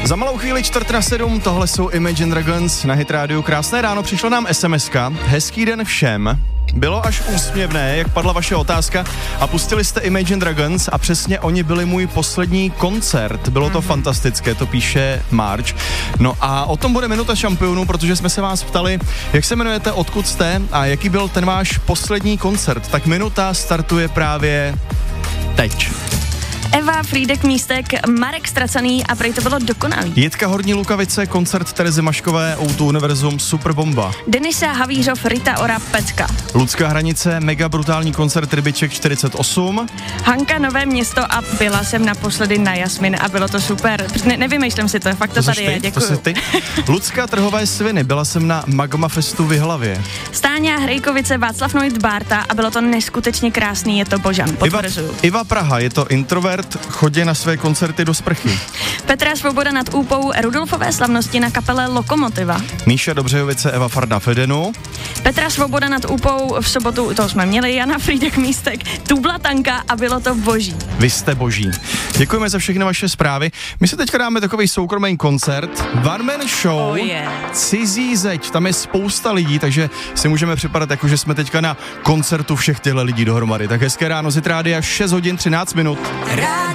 Za malou chvíli 6:45, tohle jsou Imagine Dragons na Hit Radio. Krásné ráno, přišla nám SMS-ka, hezký den všem. Bylo až úsměvné, jak padla vaše otázka a pustili jste Imagine Dragons a přesně oni byli můj poslední koncert. Bylo to fantastické, to píše March. No a o tom bude Minuta šampionů, protože jsme se vás ptali, jak se jmenujete, odkud jste a jaký byl ten váš poslední koncert. Tak minuta startuje právě teď. Eva, Frýdek Místek, Marek Stracaný a prej to bylo dokonalý. Jitka Horní Lukavice, koncert Terezy Maškové, O2 Univerzum, super bomba. Denisa Havířov, Rita Ora, Pecka. Lucka Hranice, mega brutální koncert Rybiček 48. Hanka, Nové Město a byla jsem naposledy na Jasmin a bylo to super. Nevymýšlím si to, fakt to tady je, děkuju. To jsi ty? Lucka Trhové Sviny, byla jsem na Magma Festu v Jihlavě. Stáňa Hrejkovice, Václav Noit, Bárta a bylo to neskutečně krásný, je to Božan, potvrzuju. Iva Praha, je to introvert, chodí na své koncerty do sprchy. Petra Svoboda nad Úpou, Rudolfové slavnosti na kapele Lokomotiva. Míša Dobřejovice, Eva Farda Fedenu. Petra Svoboda nad Úpou, v sobotu, to jsme měli, Jana Frýdek Místek, Tubla Tanka a bylo to boží. Vy jste boží. Děkujeme za všechny vaše zprávy. My si teďka dáme takový soukromý koncert, one man show, Cizí zeď, tam je spousta lidí, takže si můžeme připadat jako, že jsme teďka na koncertu všech těchto lidí dohromady. Tak hezké ráno, Hit Rádia, 6:13.